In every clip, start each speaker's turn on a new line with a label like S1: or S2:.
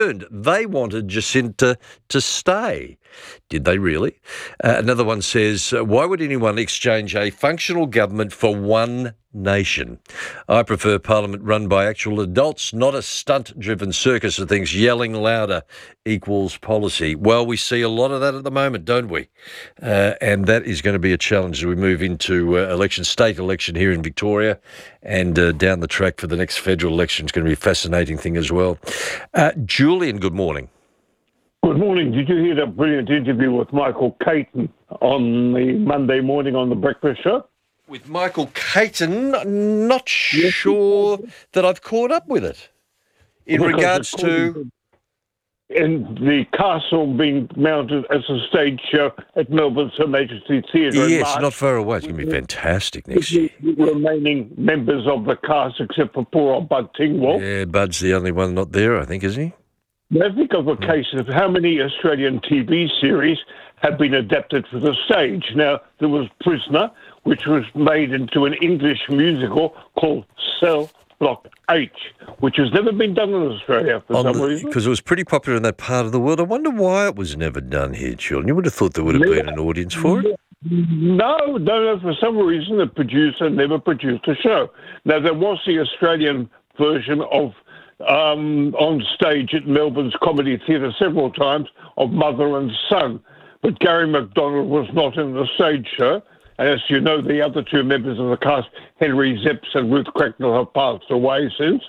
S1: They wanted Jacinta to stay. Did they really? Another one says, why would anyone exchange a functional government for one nation? I prefer Parliament run by actual adults, not a stunt-driven circus of things yelling louder equals policy. Well, we see a lot of that at the moment, don't we? And that is going to be a challenge as we move into state election here in Victoria, and down the track for the next federal election. It's going to be a fascinating thing as well. Julian, good morning.
S2: Good morning. Did you hear that brilliant interview with Michael Caton on the Monday morning on the Breakfast Show?
S1: With Michael Caton, not sure that I've caught up with it. In regards to...
S2: And the castle being mounted as a stage show at Melbourne's Her Majesty's Theatre.
S1: Yes, not far away. It's going to be fantastic next year.
S2: The remaining members of the cast, except for poor old Bud Tingwell.
S1: Yeah, Bud's the only one not there, I think, isn't he?
S2: Now, think of a case of how many Australian TV series have been adapted for the stage. Now, there was Prisoner, which was made into an English musical called Cell Block H, which has never been done in Australia for some reason.
S1: Because it was pretty popular in that part of the world. I wonder why it was never done here, Julian. You would have thought there would have been an audience for it.
S2: No. For some reason, the producer never produced a show. Now, there was the Australian version of on stage at Melbourne's Comedy Theatre several times of Mother and Son, but Gary McDonald was not in the stage show. And as you know, the other two members of the cast, Henry Zepps and Ruth Cracknell, have passed away since.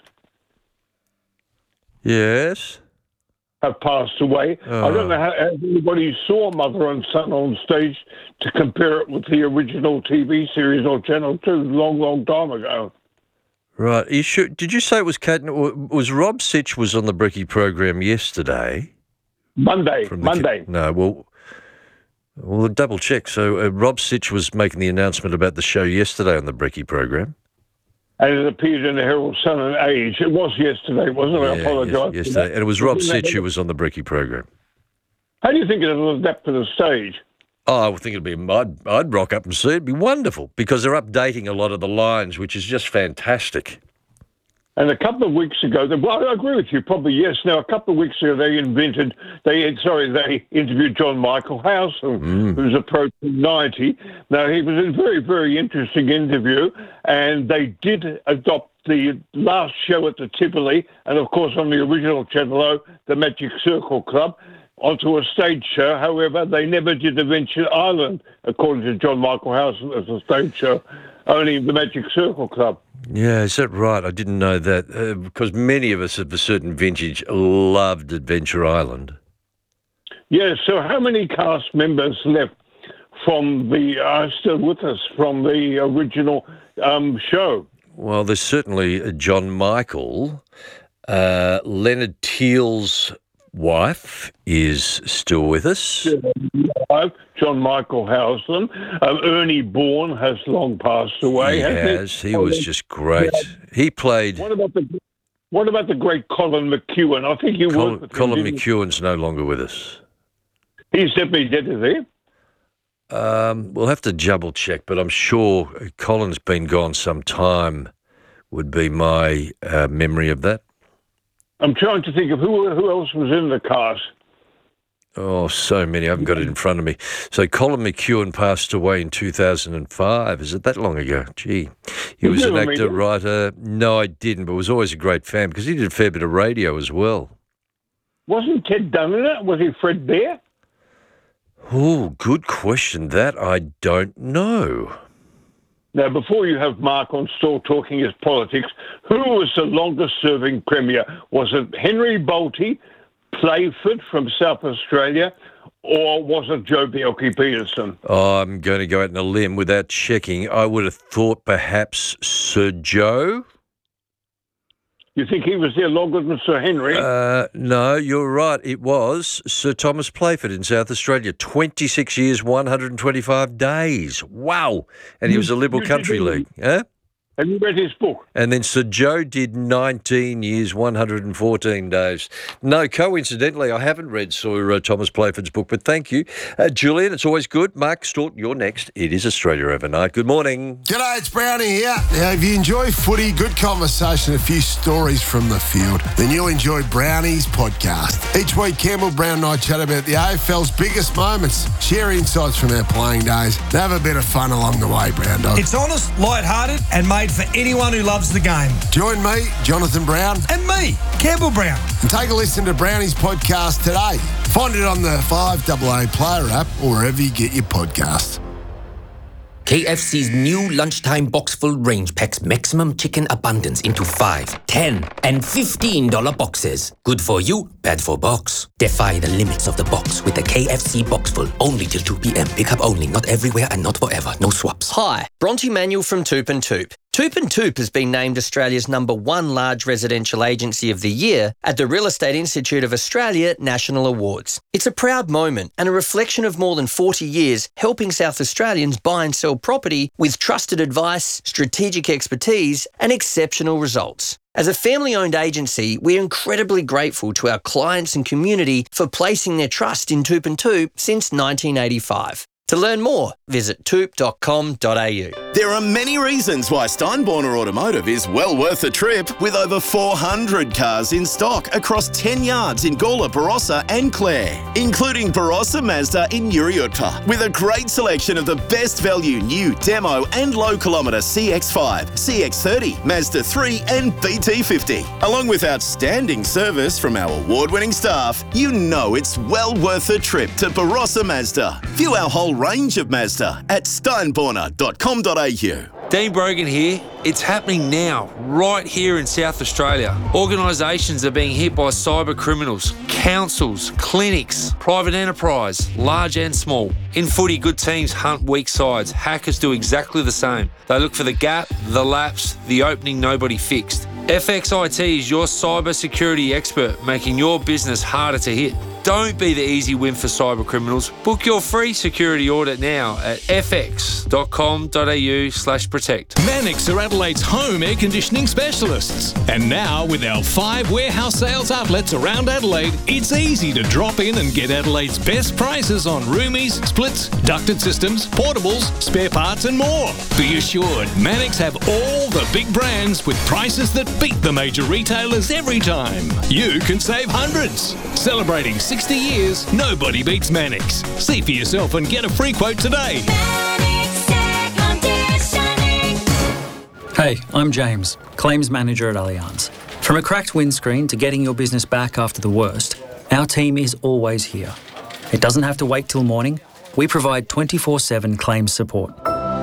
S1: Yes.
S2: Have passed away. I don't know how anybody saw Mother and Son on stage to compare it with the original TV series on Channel 2 long time ago.
S1: Right. Are you sure? Did you say it was Caton? Was Rob Sitch was on the Bricky program yesterday?
S2: Monday.
S1: No, we'll double check. So Rob Sitch was making the announcement about the show yesterday on the Bricky program.
S2: And it appeared in the Herald Sun and Age. It was yesterday, wasn't it? I apologise.
S1: Yesterday. And it was Rob Sitch who was on the Bricky program.
S2: How do you think it'll adapt to the stage?
S1: Oh, I think it'd be. I'd rock up and see it. It'd be wonderful because they're updating a lot of the lines, which is just fantastic.
S2: And a couple of weeks ago, well, I agree with you, probably yes. Now, a couple of weeks ago, they interviewed John Michael Howson, who's approaching 90. Now, he was a very, very interesting interview, and they did adopt the last show at the Tivoli, and of course on the original Channel O, the Magic Circle Club, onto a stage show. However, they never did Adventure Island, according to John Michael Howson, as a stage show, only the Magic Circle Club.
S1: Yeah, is that right? I didn't know that, because many of us of a certain vintage loved Adventure Island.
S2: Yeah, so how many cast members left from still with us, from the original show?
S1: Well, there's certainly John Michael. Leonard Teal's wife is still with us.
S2: John Michael Howson. Ernie Bourne has long passed away.
S1: He has. He was just great. He played...
S2: What about the great Colin McEwen? I think
S1: Colin McEwen's no longer with us.
S2: He's definitely dead, is he?
S1: We'll have to double check, but I'm sure Colin's been gone some time, would be my memory of that.
S2: I'm trying to think of who else was in the cast.
S1: Oh, so many. I haven't got it in front of me. So Colin McEwen passed away in 2005. Is it that long ago? Gee. He was an actor, writer. No, I didn't, but was always a great fan because he did a fair bit of radio as well.
S2: Wasn't Ted Dunn in it? Was he Fred Bear?
S1: Oh, good question. That I don't know.
S2: Now, before you have Mark on still talking his politics, who was the longest-serving Premier? Was it Henry Bolte, Playford from South Australia, or was it Joh Bjelke-Petersen?
S1: Oh, I'm going to go out on a limb without checking. I would have thought perhaps Sir Joh.
S2: You think he was there longer than Sir Henry?
S1: No, you're right. It was Sir Thomas Playford in South Australia. 26 years, 125 days. Wow. And he was a Liberal Country League. Huh?
S2: Have you read his book?
S1: And then Sir Joe did 19 years, 114 days. No, coincidentally, I haven't read Sir Thomas Playford's book, but thank you. Julian, it's always good. Mark Stort, you're next. It is Australia Overnight. Good morning.
S3: G'day, it's Brownie here. Now, if you enjoy footy, good conversation, a few stories from the field, then you'll enjoy Brownie's podcast. Each week, Campbell, Brown and I chat about the AFL's biggest moments, share insights from our playing days, and have a bit of fun along the way, Brown Dog.
S4: It's honest, light-hearted, and made for anyone who loves the game.
S3: Join me, Jonathan Brown.
S4: And me, Campbell Brown.
S3: And take a listen to Brownie's podcast today. Find it on the 5AA Player app or wherever you get your podcasts.
S5: KFC's new lunchtime box full range packs maximum chicken abundance into $5, $10, and $15 boxes. Good for you, bad for box. Defy the limits of the box with the KFC box full. Only till 2 p.m. Pick up only, not everywhere and not forever. No swaps.
S6: Hi, Bronte Manuel from Toop and Toop. Toop and Toop has been named Australia's #1 large residential agency of the year at the Real Estate Institute of Australia National Awards. It's a proud moment and a reflection of more than 40 years helping South Australians buy and sell property with trusted advice, strategic expertise, and exceptional results. As a family-owned agency, we're incredibly grateful to our clients and community for placing their trust in Toop and Toop since 1985. To learn more, visit toop.com.au.
S7: There are many reasons why Steinborner Automotive is well worth a trip, with over 400 cars in stock across 10 yards in Gawler, Barossa and Clare, including Barossa Mazda in Uriutpa, with a great selection of the best value new demo and low kilometre CX-5, CX-30, Mazda 3 and BT50. Along with outstanding service from our award-winning staff, you know it's well worth a trip to Barossa Mazda. View our whole range of Mazda at steinborner.com.au.
S8: Dean Brogan here. It's happening now, right here in South Australia. Organisations are being hit by cyber criminals, councils, clinics, private enterprise, large and small. In footy, good teams hunt weak sides. Hackers do exactly the same. They look for the gap, the lapse, the opening nobody fixed. FXIT is your cyber security expert, making your business harder to hit. Don't be the easy win for cyber criminals. Book your free security audit now at fx.com.au/protect.
S9: Mannix are Adelaide's home air conditioning specialists. And now, with our 5 warehouse sales outlets around Adelaide, it's easy to drop in and get Adelaide's best prices on roomies, splits, ducted systems, portables, spare parts and more. Be assured, Mannix have all the big brands with prices that beat the major retailers every time. You can save hundreds. Celebrating 60 years, nobody beats Mannix. See for yourself and get a free quote today.
S10: Hey, I'm James, Claims Manager at Allianz. From a cracked windscreen to getting your business back after the worst, our team is always here. It doesn't have to wait till morning. We provide 24/7 claims support.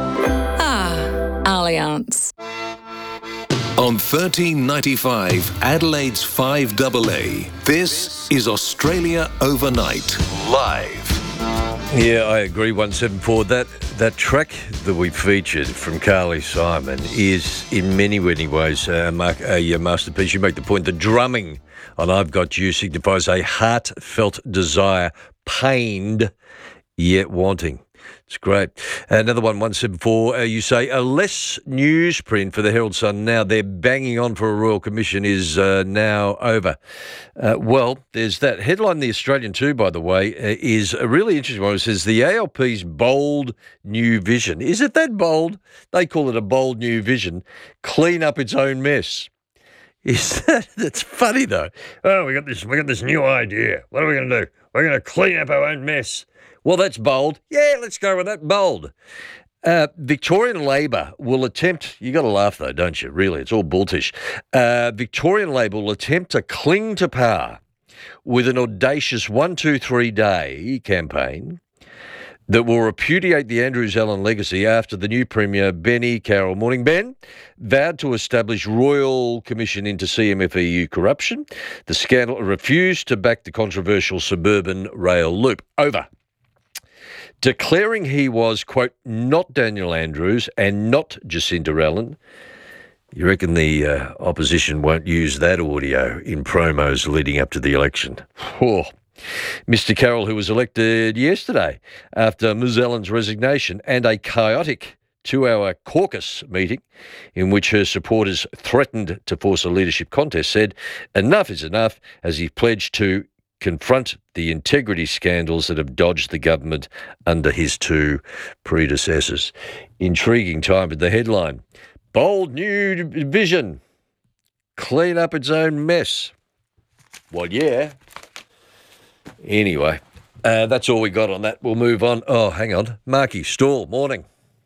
S11: Allianz.
S12: On 1395 Adelaide's 5AA, this is Australia Overnight, live.
S1: Yeah, I agree, 174. That track that we featured from Carly Simon is in many ways a masterpiece. You make the point, the drumming on I've Got You signifies a heartfelt desire, pained yet wanting. It's great. Another one, 174, you say a less newsprint for the Herald Sun now. They're banging on for a Royal Commission is now over. Well, there's that. Headline, The Australian too, by the way, is a really interesting one. It says the ALP's bold new vision. Is it that bold? They call it a bold new vision. Clean up its own mess. Is that's funny though. Oh, we got this new idea. What are we going to do? We're going to clean up our own mess. Well, that's bold. Yeah, let's go with that, bold. Victorian Labor will attempt, you got to laugh though, don't you? Really, it's all bulltish. Victorian Labor will attempt to cling to power with an audacious 1, 2, 3 day campaign that will repudiate the Andrews-Allen legacy after the new Premier, Benny Carroll, morning Ben, vowed to establish Royal Commission into CMFEU corruption. The scandal refused to back the controversial suburban rail loop. Over. Declaring he was, quote, not Daniel Andrews and not Jacinta Allen. You reckon the opposition won't use that audio in promos leading up to the election? Oh. Mr Carroll, who was elected yesterday after Ms Allen's resignation and a chaotic 2-hour caucus meeting in which her supporters threatened to force a leadership contest, said enough is enough as he pledged to confront the integrity scandals that have dodged the government under his two predecessors. Intriguing time, but the headline, bold new vision, clean up its own mess. Well, yeah. Anyway, that's all we got on that. We'll move on. Oh, hang on. Marky Stall, morning.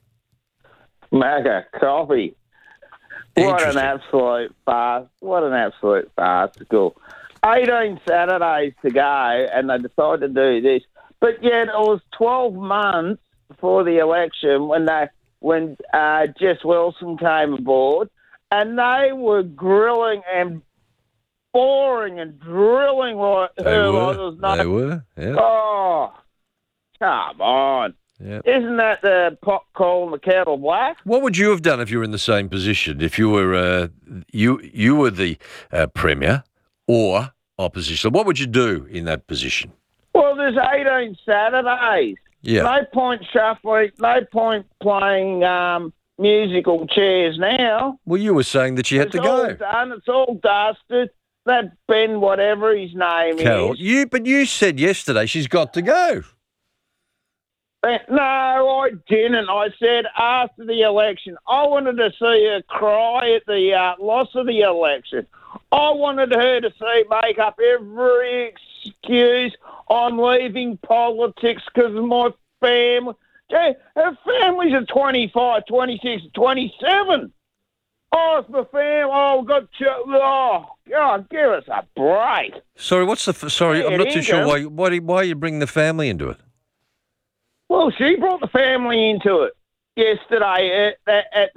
S11: Mega coffee. What an absolute farcical. 18 Saturdays to go, and they decided to do this. But yet it was 12 months before the election when Jess Wilson came aboard, and they were grilling and boring and drilling like her.
S1: They were, yeah.
S11: Oh, come on.
S1: Yep.
S11: Isn't that the pot calling the kettle black?
S1: What would you have done if you were in the same position? If you were you were the Premier or opposition, what would you do in that position?
S11: Well, there's 18 Saturdays.
S1: Yeah.
S11: No point shuffling, no point playing musical chairs now.
S1: Well, you were saying that she had to go.
S11: It's all done. It's all dusted. That Ben, whatever his name
S1: Carol,
S11: is.
S1: you said yesterday she's got to go.
S11: No, I didn't. I said after the election, I wanted to see her cry at the loss of the election. I wanted her to make up every excuse. I'm leaving politics because of my family. Her family's at 25, 26, 27. Oh, it's my family. Oh, God, give us a break.
S1: Sorry, sorry, I'm not too sure why you bring the family into it.
S11: Well, she brought the family into it yesterday at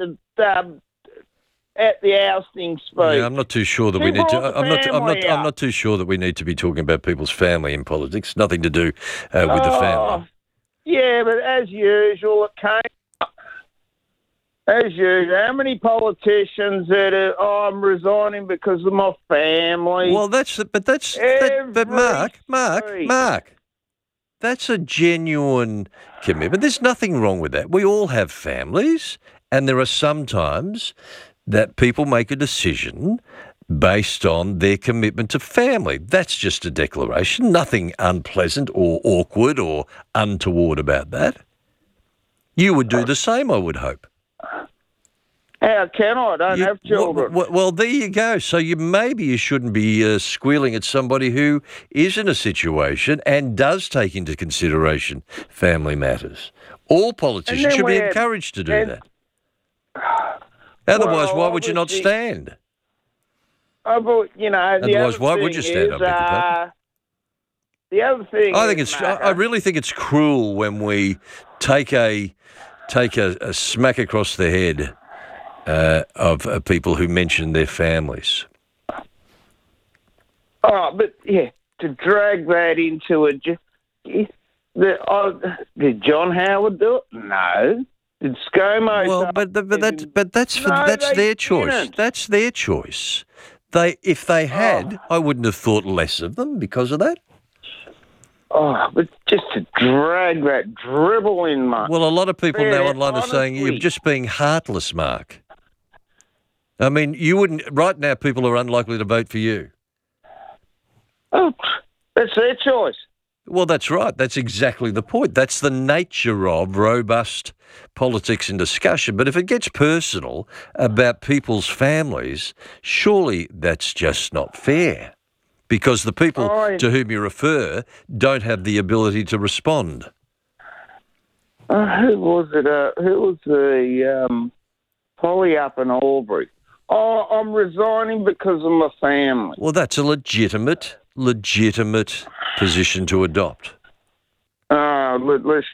S11: the ousting speech.
S1: Yeah, I'm not too sure that we need to. I'm not too sure that we need to be talking about people's family in politics. Nothing to do with the family.
S11: Yeah, but as usual, it came up. As usual, how many politicians I'm resigning because of my family?
S1: Well, but Mark. That's a genuine commitment. There's nothing wrong with that. We all have families, and there are some times that people make a decision based on their commitment to family. That's just a declaration. Nothing unpleasant or awkward or untoward about that. You would do the same, I would hope.
S11: How can I? I don't have children.
S1: Well, there you go. So maybe you shouldn't be squealing at somebody who is in a situation and does take into consideration family matters. All politicians should be encouraged to do that. Otherwise, why would you not stand?
S11: Otherwise,
S1: why would you stand up?
S11: The other thing,
S1: I really think it's cruel when we take a smack across the head of people who mention their families.
S11: Oh, but yeah, to drag that into it. Did John Howard do it? No. Did ScoMo?
S1: Well, that's their choice.
S11: Didn't.
S1: That's their choice. If they had, I wouldn't have thought less of them because of that.
S11: Oh, but just to drag that dribble in, Mark.
S1: Well, a lot of people now online are saying you're just being heartless, Mark. I mean, you wouldn't. Right now, people are unlikely to vote for you.
S11: Oh, that's their choice.
S1: Well, that's right. That's exactly the point. That's the nature of robust politics and discussion. But if it gets personal about people's families, surely that's just not fair. Because the people to whom you refer don't have the ability to respond.
S11: Who was it? Who was the Polly up in Albury? Oh, I'm resigning because of my family.
S1: Well, that's a legitimate position to adopt.
S11: Well,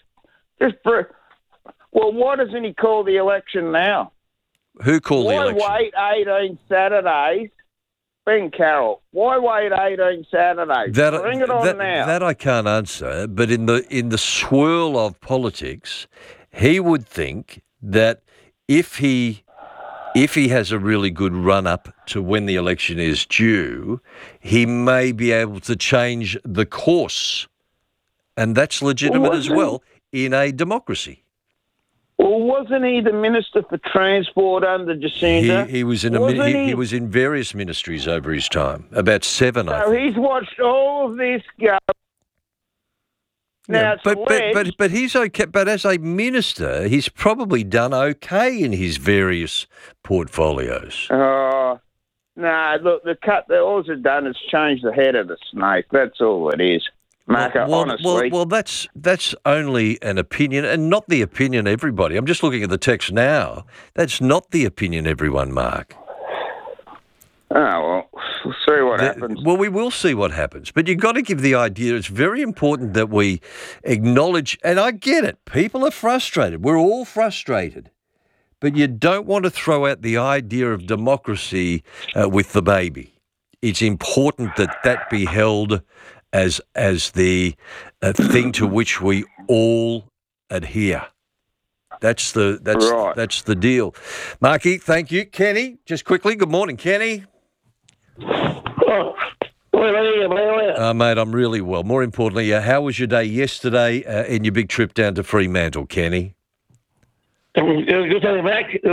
S11: why doesn't he call the election now?
S1: Who called the election?
S11: Why wait 18 Saturdays? Ben Carroll, why wait 18 Saturdays? Bring it on now.
S1: That I can't answer, but in the swirl of politics, he would think that if he has a really good run-up to when the election is due, he may be able to change the course. And that's legitimate as well in a democracy.
S11: Well, wasn't he the Minister for Transport under Jacinta?
S1: He was in he was in various ministries over his time, about 7, I
S11: So
S1: think.
S11: he's watched all of this go. Now,
S1: But he's okay. But as a minister, he's probably done okay in his various portfolios.
S11: No, look, all it's done is change the head of the snake. That's all it is, Marco, honestly.
S1: Well, that's only an opinion, and not the opinion of everybody. I'm just looking at the text now. That's not the opinion of everyone, Mark.
S11: Oh, well, we'll see what happens.
S1: Well, we will see what happens. But you've got to give the idea, it's very important that we acknowledge, and I get it, people are frustrated. We're all frustrated. But you don't want to throw out the idea of democracy with the baby. It's important that be held as the thing to which we all adhere. That's the deal. Marky, thank you. Kenny, just quickly, good morning, Kenny. Mate, I'm really well. More importantly, how was your day yesterday in your big trip down to Fremantle, Kenny?
S13: It was good coming back. It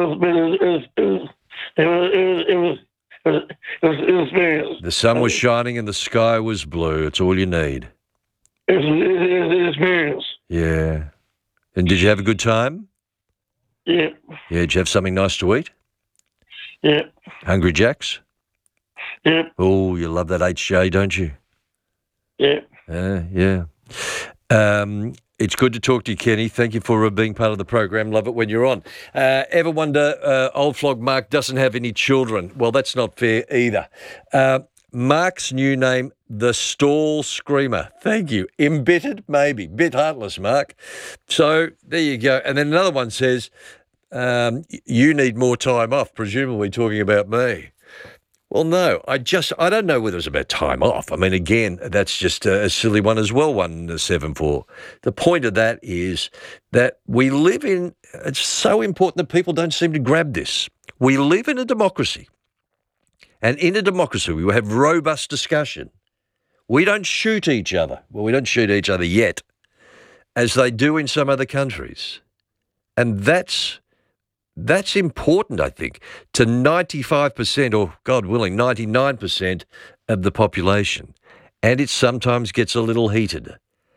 S13: was experience.
S1: The sun was shining and the sky was blue. It's all you need.
S13: It was experience.
S1: Yeah. And did you have a good time?
S13: Yeah.
S1: Yeah. Did you have something nice to eat?
S13: Yeah.
S1: Hungry Jacks?
S13: Yeah.
S1: Oh, you love that HJ, don't you?
S13: Yeah.
S1: Yeah. It's good to talk to you, Kenny. Thank you for being part of the program. Love it when you're on. Ever wonder Old Flog Mark doesn't have any children? Well, that's not fair either. Mark's new name, the Stall Screamer. Thank you. Embittered? Maybe. Bit heartless, Mark. So there you go. And then another one says, you need more time off, presumably talking about me. Well, no, I don't know whether it's about time off. I mean, again, that's just a silly one as well, 174. The point of that is that we live in, it's so important that people don't seem to grab this. We live in a democracy. And in a democracy, we have robust discussion. We don't shoot each other. Well, we don't shoot each other yet, as they do in some other countries. And that's important, I think, to 95% or, God willing, 99% of the population. And it sometimes gets a little heated.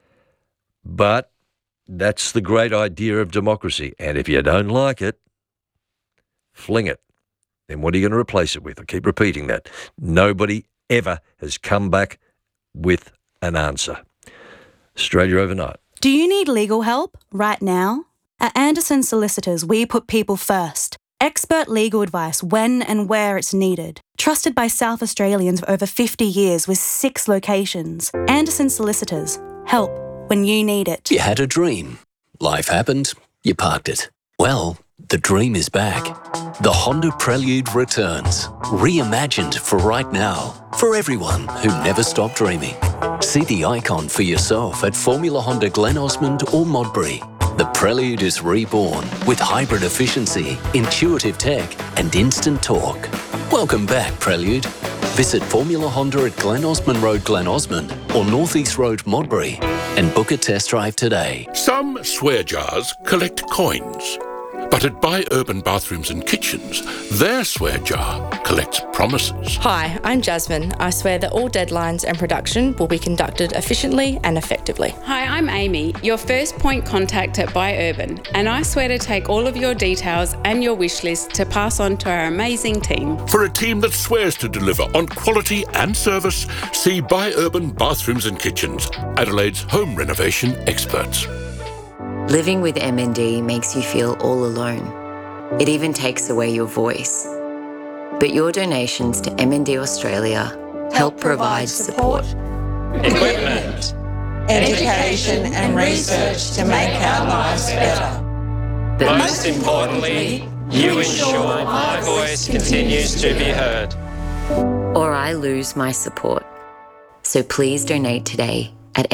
S1: But that's the great idea of democracy. And if you don't like it, fling it. Then what are you going to replace it with? I keep repeating that. Nobody ever has come back with an answer. Australia Overnight.
S14: Do you need legal help right now? At Anderson Solicitors, we put people first. Expert legal advice when and where it's needed. Trusted by South Australians for over 50 years with 6 locations. Anderson Solicitors. Help when you need it.
S15: You had a dream. Life happened. You parked it. Well, the dream is back. The Honda Prelude returns. Reimagined for right now. For everyone who never stopped dreaming. See the icon for yourself at Formula Honda Glen Osmond or Modbury. The Prelude is reborn with hybrid efficiency, intuitive tech and instant torque. Welcome back, Prelude. Visit Formula Honda at Glen Osmond Road, Glen Osmond or North East Road, Modbury and book a test drive today.
S16: Some swear jars collect coins. But at Buy Urban Bathrooms and Kitchens, their swear jar collects promises.
S17: Hi, I'm Jasmine. I swear that all deadlines and production will be conducted efficiently and effectively.
S18: Hi, I'm Amy, your first point contact at Buy Urban, and I swear to take all of your details and your wish list to pass on to our amazing team.
S16: For a team that swears to deliver on quality and service, see Buy Urban Bathrooms and Kitchens, Adelaide's home renovation experts.
S19: Living with MND makes you feel all alone. It even takes away your voice. But your donations to MND Australia help provide support,
S20: equipment, education and research to make our lives better.
S21: But most importantly, you ensure my voice continues to be heard.
S19: Or I lose my support. So please donate today at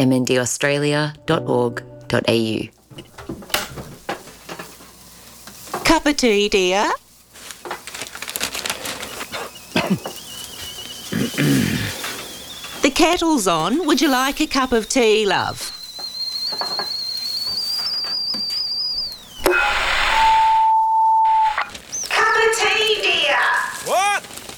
S19: mndaustralia.org.au.
S20: Cup of tea, dear? The kettle's on. Would you like a cup of tea, love?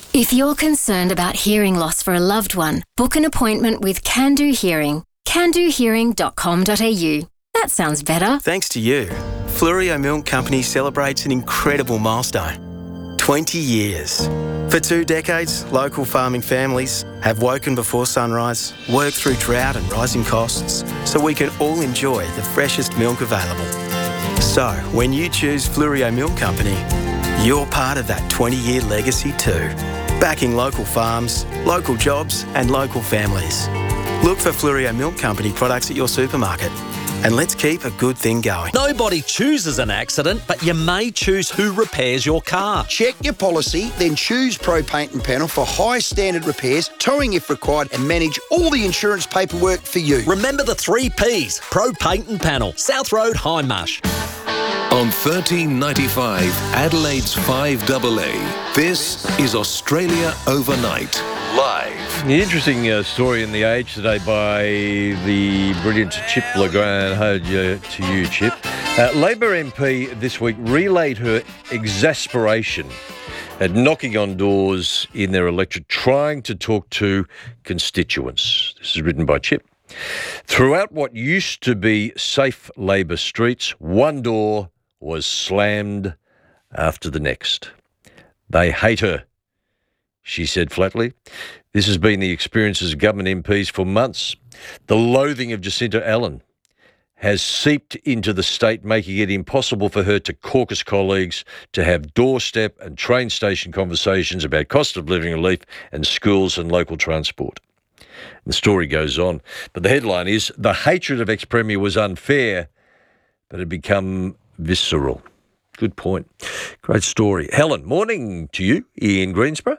S2: If you're concerned about hearing loss for a loved one, book an appointment with Can Do Hearing. candohearing.com.au. That sounds better.
S22: Thanks to you, Fluorio Milk Company celebrates an incredible milestone. 20 years. For 2 decades, local farming families have woken before sunrise, worked through drought and rising costs, so we can all enjoy the freshest milk available. So, when you choose Fluorio Milk Company, you're part of that 20-year legacy too. Backing local farms, local jobs and local families. Look for Fluorio Milk Company products at your supermarket. And let's keep a good thing going.
S23: Nobody chooses an accident, but you may choose who repairs your car.
S24: Check your policy, then choose Pro Paint and Panel for high standard repairs, towing if required, and manage all the insurance paperwork for you.
S23: Remember the 3 Ps. Pro Paint and Panel, South Road, Hindmarsh.
S12: On 1395 Adelaide's 5AA, this is Australia Overnight, live.
S1: The interesting story in The Age today by the brilliant Chip Legrand. To you, Chip. Labor MP this week relayed her exasperation at knocking on doors in their electorate, trying to talk to constituents. This is written by Chip. Throughout what used to be safe Labor streets, one door was slammed after the next. They hate her, she said flatly. This has been the experience of government MPs for months. The loathing of Jacinta Allen has seeped into the state, making it impossible for her to caucus colleagues, to have doorstep and train station conversations about cost of living relief and schools and local transport. The story goes on. But the headline is, the hatred of ex-Premier was unfair, but had become visceral. Good point. Great story. Helen, morning to you in Greensborough.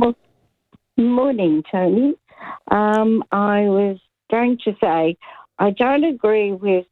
S25: Morning, Tony. I was going to say I don't agree with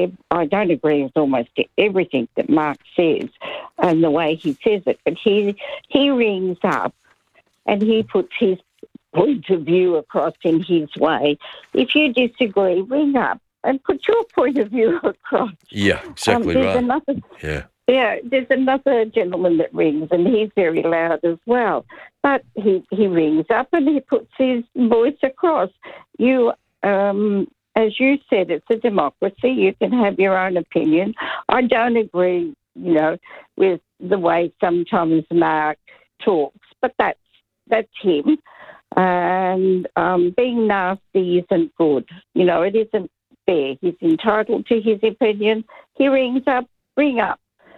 S25: almost everything that Mark says and the way he says it, but he rings up and he puts his point of view across in his way. If you disagree, ring up and put your point of view across.
S1: Yeah, exactly right.
S25: There's another gentleman that rings and he's very loud as well. But he rings up and he puts his voice across. You, as you said, it's a democracy. You can have your own opinion. I don't agree, with the way sometimes Mark talks, but that's him. And being nasty isn't good. It isn't fair. He's entitled to his opinion. He rings up, ring up.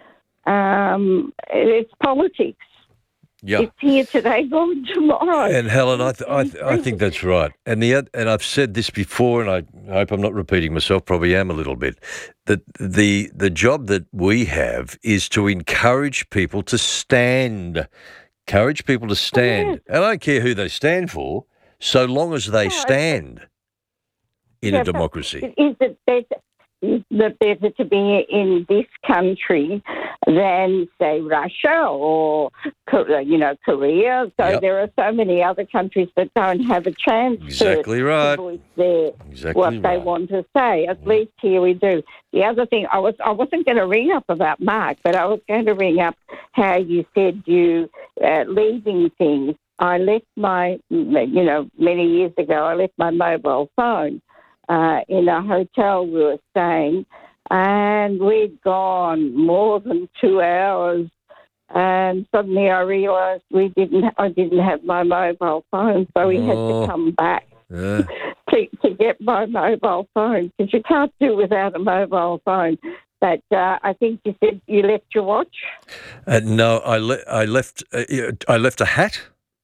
S25: It's politics.
S1: Yeah.
S25: It's here today, gone tomorrow.
S1: And Helen, I think that's right. And I've said this before, and I hope I'm not repeating myself. Probably am a little bit. That the job that we have is to encourage people to stand. Encourage people to stand. I don't care who they stand for, so long as they stand in a democracy.
S25: Is it better to be in this country than, say, Russia or, Korea? So there are so many other countries that don't have a chance to voice what they want to say. At least here we do. The other thing, I wasn't going to ring up about Mark, but I was going to ring up how you said you leaving things. I left my, many years ago, I left my mobile phone in a hotel we were staying, and we'd gone more than 2 hours, and suddenly I realised I didn't have my mobile phone, so we had to come back to get my mobile phone, because you can't do without a mobile phone. But I think you said you left your watch?
S1: No, I left a hat.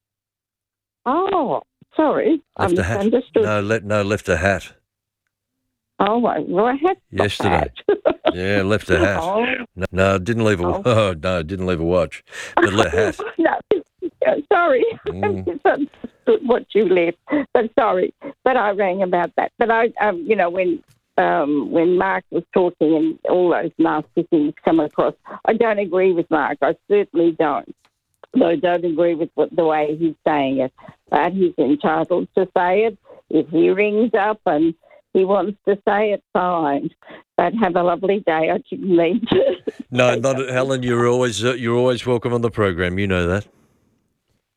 S25: Oh, sorry, I misunderstood.
S1: Left a hat.
S25: Oh, well, I had
S1: yesterday. Yeah, left a hat. No, didn't leave a. Didn't leave a watch, but left a hat.
S25: No, sorry, I misunderstood what you left. But sorry, but I rang about that. But I, when Mark was talking and all those nasty things come across, I don't agree with Mark. I certainly don't. I don't agree with the way he's saying it. But he's entitled to say it. If he rings up and he wants to say it, fine. But have a lovely day. I didn't mean to.
S1: No, not Helen. You're always welcome on the program. You know that.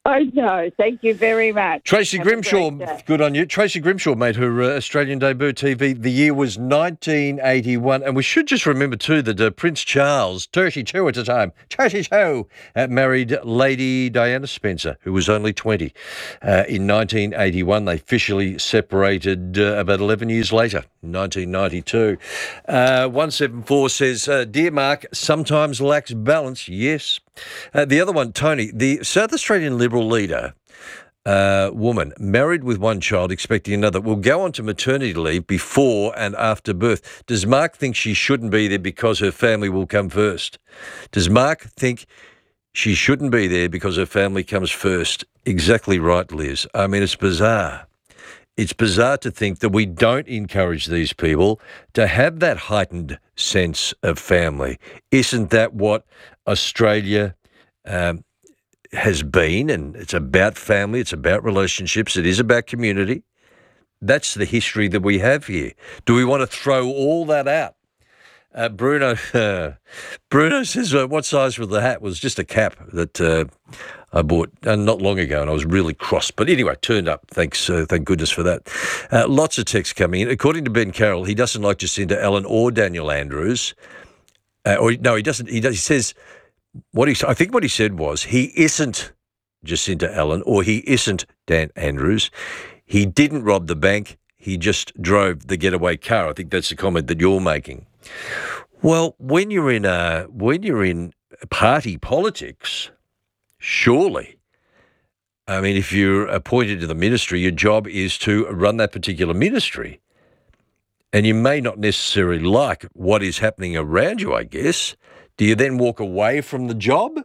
S25: I know. Thank you very much.
S1: Tracy
S25: Have a
S1: Grimshaw,
S25: great day.
S1: good on you. Tracy Grimshaw made her Australian debut TV. The year was 1981. And we should just remember, too, that Prince Charles, 32 at the time, 32, married Lady Diana Spencer, who was only 20. In 1981, they officially separated about 11 years later, in 1992. 174 says, Dear Mark, sometimes lacks balance. Yes. The other one, Tony, the South Australian Liberal leader, woman, married with one child, expecting another, will go on to maternity leave before and after birth. Does Mark think she shouldn't be there because her family will come first? Does Mark think she shouldn't be there because her family comes first? Exactly right, Liz. I mean, it's bizarre. It's bizarre to think that we don't encourage these people to have that heightened sense of family. Isn't that what Australia has been? And it's about family, it's about relationships, it is about community. That's the history that we have here. Do we want to throw all that out? Bruno says, what size was the hat? Was just a cap that I bought not long ago, and I was really cross. But anyway, turned up. Thank goodness for that. Lots of texts coming in. According to Ben Carroll, he doesn't like Jacinda Allen or Daniel Andrews. He doesn't. He says I think what he said was he isn't Jacinda Allen or he isn't Dan Andrews. He didn't rob the bank. He just drove the getaway car. I think that's the comment that you're making. Well, when you're in party politics, surely, I mean, if you're appointed to the ministry, your job is to run that particular ministry. And you may not necessarily like what is happening around you, I guess. Do you then walk away from the job?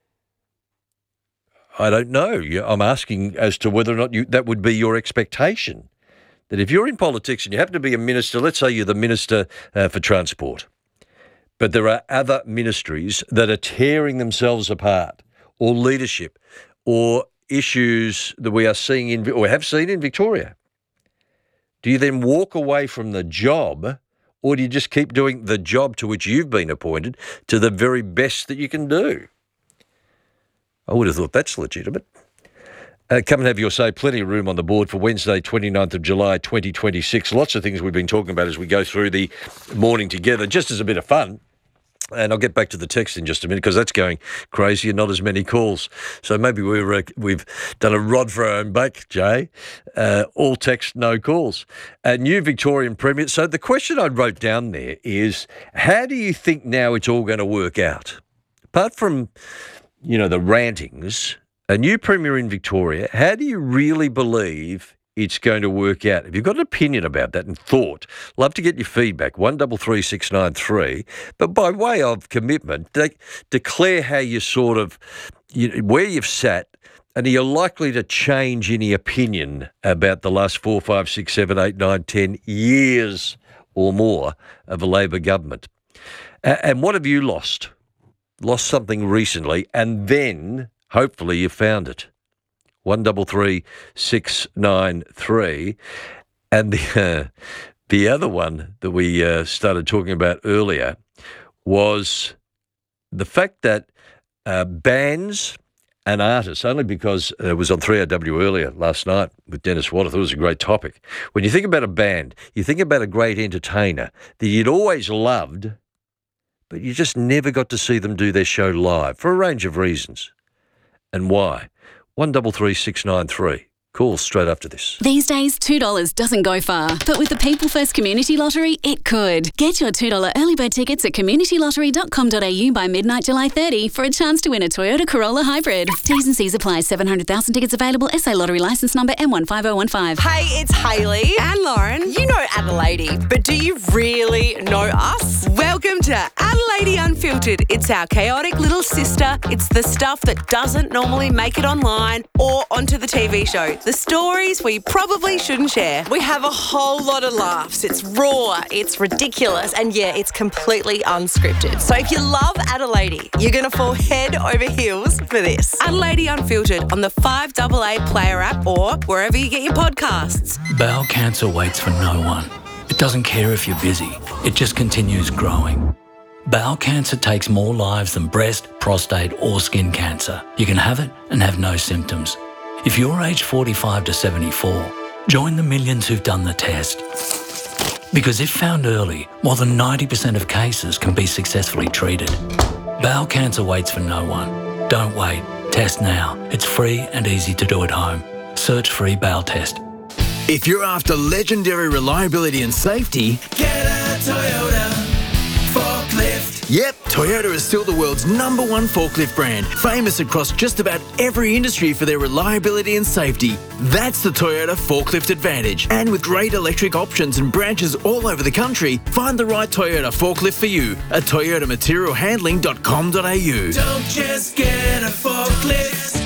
S1: I don't know. I'm asking as to whether or not that would be your expectation. That if you're in politics and you happen to be a minister, let's say you're the Minister for Transport, but there are other ministries that are tearing themselves apart, or leadership, or issues that we are seeing or have seen in Victoria. Do you then walk away from the job, or do you just keep doing the job to which you've been appointed to the very best that you can do? I would have thought that's legitimate. Come and have your say. Plenty of room on the board for Wednesday, 29th of July, 2026. Lots of things we've been talking about as we go through the morning together, just as a bit of fun. And I'll get back to the text in just a minute because that's going crazy and not as many calls. So maybe we've done a rod for our own bake, Jay. All text, no calls. New Victorian Premier. So the question I wrote down there is, how do you think now it's all going to work out? Apart from, the rantings, a new Premier in Victoria, how do you really believe it's going to work out? If you've got an opinion about that and thought, love to get your feedback, 133693. But by way of commitment, declare how you where you've sat, and are you likely to change any opinion about the last 4, 5, 6, 7, 8, 9, 10 years or more of a Labor government? And what have you lost? Lost something recently, and then hopefully you found it. 133693. And the other one that we started talking about earlier was the fact that bands and artists, only because it was on 3RW earlier last night with Dennis Watt, I thought it was a great topic. When you think about a band, you think about a great entertainer that you'd always loved, but you just never got to see them do their show live for a range of reasons. And why? 133693. Call straight after this.
S3: These days, $2 doesn't go far, but with the People First Community Lottery, it could. Get your $2 early bird tickets at communitylottery.com.au by midnight July 30 for a chance to win a Toyota Corolla Hybrid. T's and C's apply. 700,000 tickets available. SA Lottery licence number M15015.
S4: Hey, it's Hayley and Lauren. You know Adelaide, but do you really know us? Welcome to Adelaide Unfiltered. It's our chaotic little sister. It's the stuff that doesn't normally make it online or onto the TV show. The stories we probably shouldn't share. We have a whole lot of laughs. It's raw, it's ridiculous, and yeah, it's completely unscripted. So if you love Adelaide, you're going to fall head over heels for this. Adelaide Unfiltered on the 5AA Player app or wherever you get your podcasts.
S5: Bowel cancer waits for no one. It doesn't care if you're busy. It just continues growing. Bowel cancer takes more lives than breast, prostate or skin cancer. You can have it and have no symptoms. If you're aged 45 to 74, join the millions who've done the test. Because if found early, more than 90% of cases can be successfully treated. Bowel cancer waits for no one. Don't wait. Test now. It's free and easy to do at home. Search free bowel test.
S6: If you're after legendary reliability and safety, get a Toyota forklift. Yep, Toyota is still the world's #1 forklift brand, famous across just about every industry for their reliability and safety. That's the Toyota Forklift Advantage. And with great electric options and branches all over the country, find the right Toyota forklift for you at toyotamaterialhandling.com.au.
S7: Don't just get a forklift,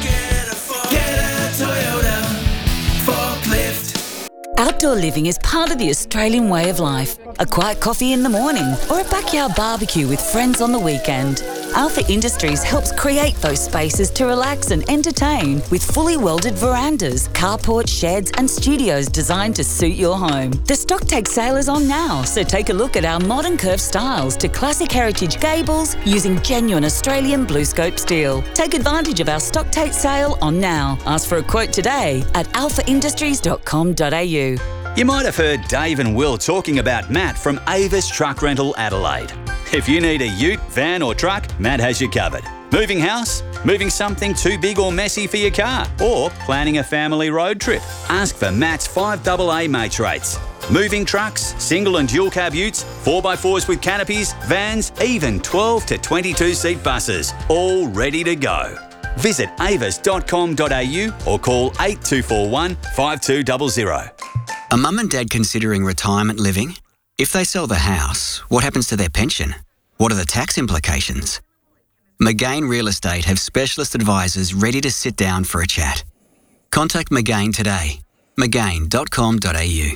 S7: get a Toyota forklift.
S8: Outdoor living is part of the Australian way of life. A quiet coffee in the morning or a backyard barbecue with friends on the weekend. Alpha Industries helps create those spaces to relax and entertain with fully welded verandas, carport, sheds and studios designed to suit your home. The stock take sale is on now, so take a look at our modern curved styles to classic heritage gables using genuine Australian BlueScope steel. Take advantage of our stock take sale on now. Ask for a quote today at alphaindustries.com.au.
S9: You might have heard Dave and Will talking about Matt from Avis Truck Rental Adelaide. If you need a ute, van or truck, Matt has you covered. Moving house? Moving something too big or messy for your car? Or planning a family road trip? Ask for Matt's 5AA mates rates. Moving trucks, single and dual cab utes, 4x4s with canopies, vans, even 12 to 22 seat buses. All ready to go. Visit avis.com.au or call 8241 5200.
S26: A mum and dad considering retirement living? If they sell the house, what happens to their pension? What are the tax implications? McGain Real Estate have specialist advisors ready to sit down for a chat. Contact McGain today. McGain.com.au.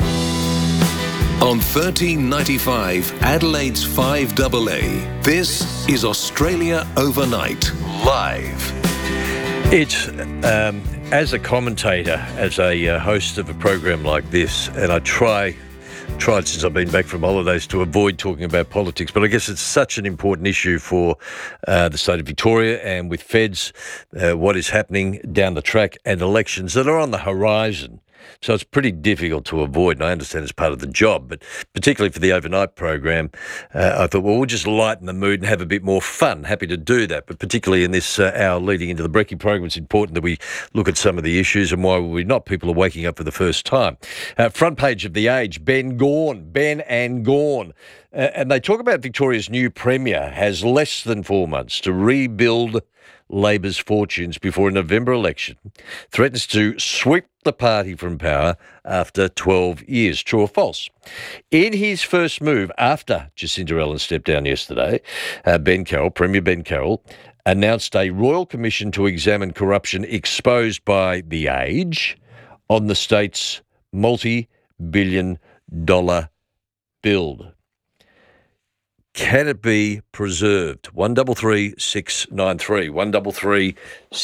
S12: On 1395 Adelaide's 5AA, this is Australia Overnight, live.
S1: It's, as a commentator, as a host of a program like this, and I tried since I've been back from holidays to avoid talking about politics, but I guess it's such an important issue for the state of Victoria and with feds, what is happening down the track and elections that are on the horizon. So it's pretty difficult to avoid, and I understand it's part of the job, but particularly for the overnight program, I thought, well, we'll just lighten the mood and have a bit more fun. Happy to do that, but particularly in this hour leading into the Brekkie program, it's important that we look at some of the issues and why will we not? People are waking up for the first time. Front page of The Age, Ben and Gawn. And they talk about Victoria's new Premier has less than 4 months to rebuild Labor's fortunes before a November election, threatens to sweep the party from power after 12 years. True or false? In his first move after Jacinta Allen stepped down yesterday, Premier Ben Carroll, announced a royal commission to examine corruption exposed by The Age on the state's multi-billion-dollar build. Can it be preserved? 133 693. 133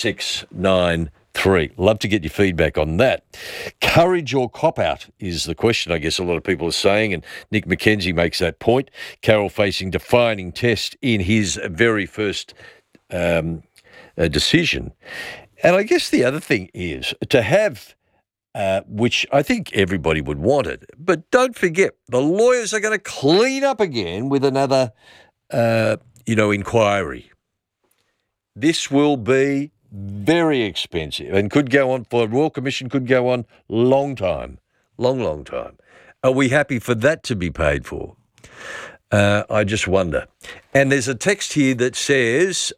S1: 693. Love to get your feedback on that. Courage or cop-out is the question, I guess a lot of people are saying, and Nick McKenzie makes that point. Carroll facing defining test in his very first decision. And I guess the other thing is to have which I think everybody would want it. But don't forget, the lawyers are going to clean up again with another, inquiry. This will be very expensive and could go on for a Royal Commission, could go on long time. Are we happy for that to be paid for? I just wonder. And there's a text here that says...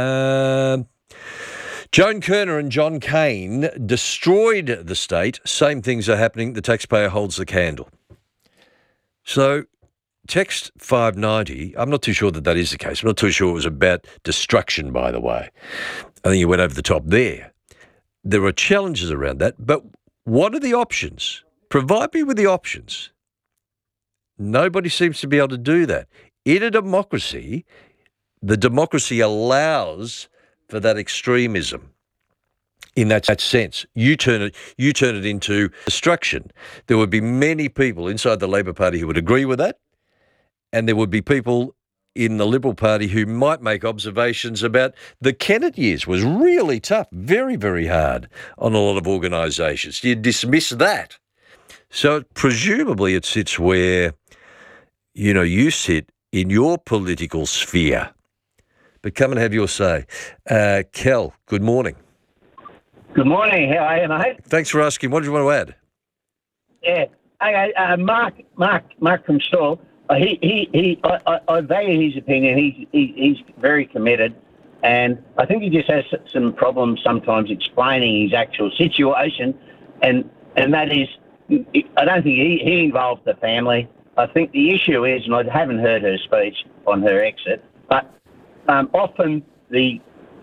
S1: Joan Kerner and John Cain destroyed the state. Same things are happening. The taxpayer holds the candle. So text 590, I'm not too sure that is the case. I'm not too sure it was about destruction, by the way. I think you went over the top there. There are challenges around that, but what are the options? Provide me with the options. Nobody seems to be able to do that. In a democracy, the democracy allows for that extremism. In that sense, you turn it into destruction. There would be many people inside the Labor Party who would agree with that, and there would be people in the Liberal Party who might make observations about the Kennett years was really tough, very, very hard on a lot of organisations. You dismiss that. So presumably it sits where, you sit in your political sphere. But come and have your say. Kel, good morning.
S10: Good morning. How are you, mate?
S1: Thanks for asking. What did you want to add?
S10: Yeah. Okay, Mark from Stawell. I value his opinion. He's very committed, and I think he just has some problems sometimes explaining his actual situation, and that is, I don't think he involved the family. I think the issue is, and I haven't heard her speech on her exit, but often the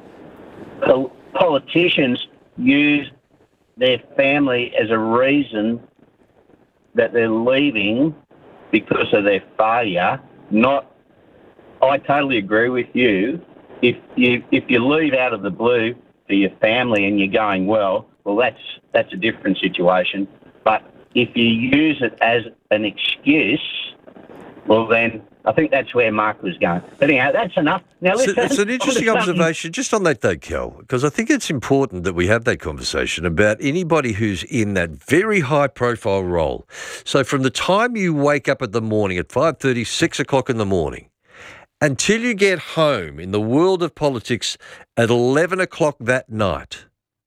S10: politicians use their family as a reason that they're leaving because of their failure. I totally agree with you. If you leave out of the blue for your family and you're going well, that's a different situation. But if you use it as an excuse, well then I think that's where Mark was going. But anyhow, that's enough. Now listen,
S1: it's an interesting observation. Just on that though, Kel, because I think it's important that we have that conversation about anybody who's in that very high-profile role. So from the time you wake up at the morning at 5:30, 6 o'clock in the morning, until you get home in the world of politics at 11 o'clock that night,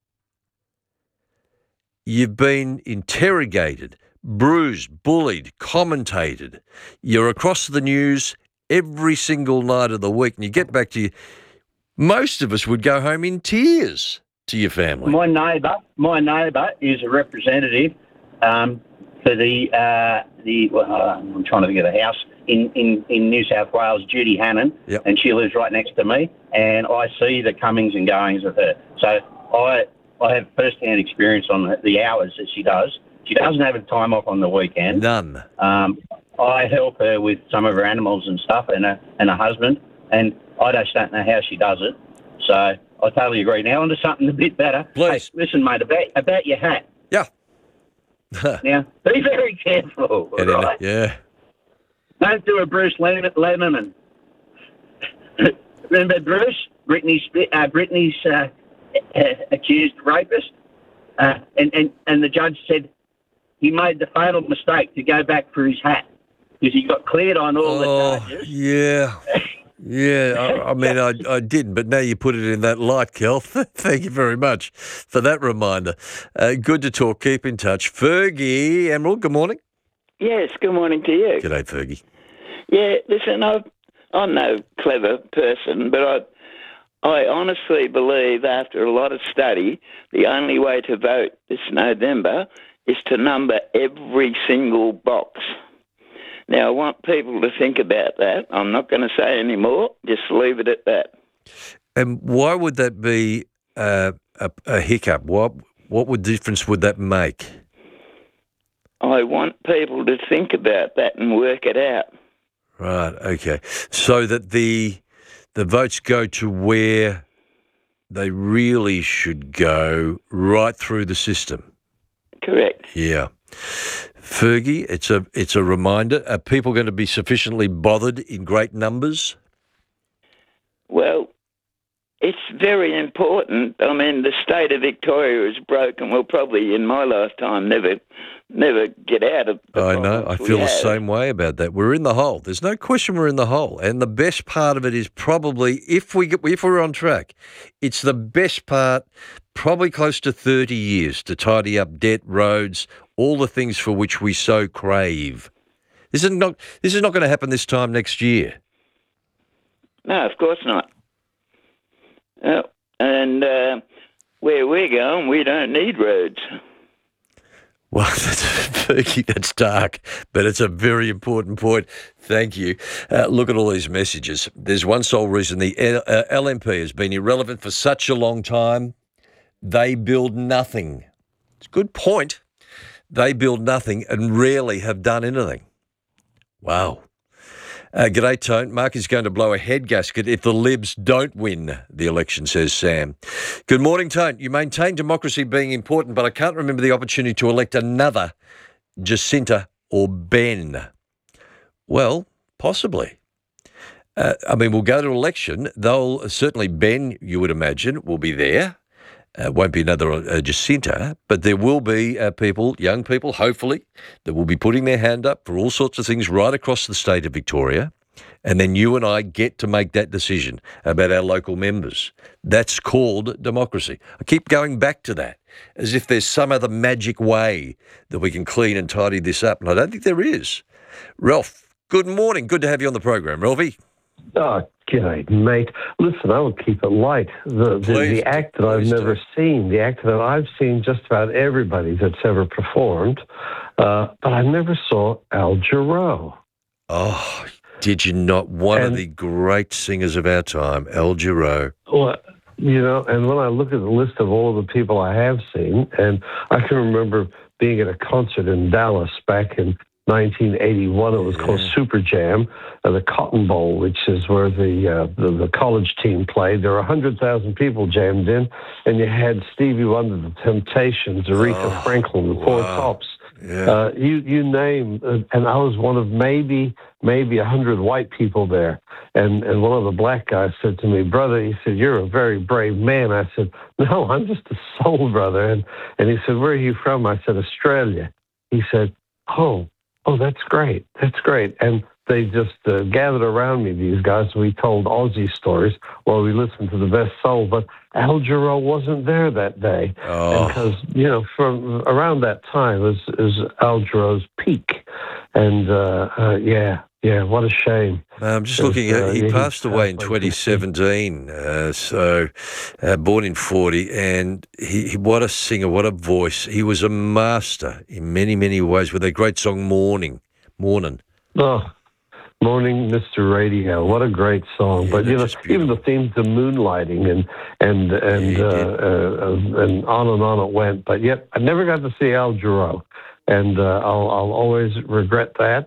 S1: you've been interrogated, bruised, bullied, commentated. You're across the news every single night of the week, and you get back to most of us would go home in tears to your family.
S10: My neighbour is a representative for the I'm trying to think of the house in New South Wales, Judy Hannon, and she lives right next to me, and I see the comings and goings of her. So I have first-hand experience on the hours that she does. She doesn't have a time off on the weekend.
S1: None.
S10: I help her with some of her animals and stuff, and her husband, and I just don't know how she does it. So I totally agree. Now on to something a bit better.
S1: Please.
S10: Hey, listen, mate, about your hat.
S1: Yeah.
S10: Now, be very careful, right?
S1: Yeah.
S10: Don't do a Bruce Lemmerman. Remember Bruce? Britney's accused rapist? And the judge said he made the fatal mistake to go back for his hat because he got cleared on all the charges.
S1: Yeah. Yeah, I mean, I didn't, but now you put it in that light, Kel. Thank you very much for that reminder. Good to talk. Keep in touch. Fergie, Emerald, good morning.
S11: Yes, good morning to you.
S1: G'day, Fergie.
S11: Yeah, listen, I'm no clever person, but I honestly believe after a lot of study, the only way to vote this November is to number every single box. Now, I want people to think about that. I'm not going to say any more. Just leave it at that.
S1: And why would that be a hiccup? What difference would that make?
S11: I want people to think about that and work it out.
S1: Right, okay. So that the votes go to where they really should go, right through the system.
S11: Correct.
S1: Yeah. Fergie, it's a reminder. Are people going to be sufficiently bothered in great numbers?
S11: Well, it's very important. I mean, the state of Victoria is broken. We'll probably, in my lifetime, never get out of the
S1: I know. I feel the same way about that. We're in the hole. There's no question we're in the hole. And the best part of it is probably, if we're on track, it's the best part, probably close to 30 years to tidy up debt, roads, all the things for which we so crave. This is not going to happen this time next year.
S11: No, of course not. And where we're going, we don't need roads.
S1: Well, that's dark, but it's a very important point. Thank you. Look at all these messages. There's one sole reason the LNP has been irrelevant for such a long time. They build nothing. It's a good point. They build nothing and rarely have done anything. Wow. G'day, Tone. Mark is going to blow a head gasket if the Libs don't win the election, says Sam. Good morning, Tone. You maintain democracy being important, but I can't remember the opportunity to elect another Jacinta or Ben. Well, possibly. We'll go to election. They'll certainly, Ben, you would imagine, will be there. Won't be another Jacinta, but there will be people, young people, hopefully, that will be putting their hand up for all sorts of things right across the state of Victoria. And then you and I get to make that decision about our local members. That's called democracy. I keep going back to that, as if there's some other magic way that we can clean and tidy this up, and I don't think there is. Ralph, good morning. Good to have you on the program, Ralphie.
S13: Oh, g'day, mate. Listen, I will keep it light. The act that I've never seen, the act that I've seen just about everybody that's ever performed, but I never saw Al Jarreau.
S1: Oh, did you not? One of the great singers of our time, Al Jarreau.
S13: Well, and when I look at the list of all of the people I have seen, and I can remember being at a concert in Dallas back in 1981. It was called Super Jam, the Cotton Bowl, which is where the college team played. There were 100,000 people jammed in, and you had Stevie Wonder, The Temptations, Aretha Franklin, the Four Tops.
S1: Yeah.
S13: You name, and I was one of maybe 100 white people there. And one of the black guys said to me, "Brother," he said, "you're a very brave man." I said, "No, I'm just a soul brother." And he said, "Where are you from?" I said, "Australia." He said, "Oh, that's great. That's great." And they just gathered around me, these guys. We told Aussie stories while we listened to the best soul. But Al Jarreau wasn't there that day. Because, from around that time was Al Jarreau's peak. And, what a shame.
S1: I'm just looking at he passed away in 2017, born in 40, and he what a singer, what a voice. He was a master in many, many ways with a great song, Morning.
S13: Oh, Morning, Mr. Radio. What a great song. But, even the theme to Moonlighting and on it went. But yet, I never got to see Al Jarreau, and I'll always regret that.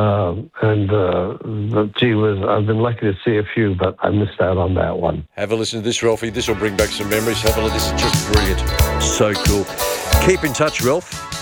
S13: Gee whiz, I've been lucky to see a few, but I missed out on that one.
S1: Have a listen to this, Ralphie. This will bring back some memories. Have a look. This is just brilliant. So cool. Keep in touch, Ralph.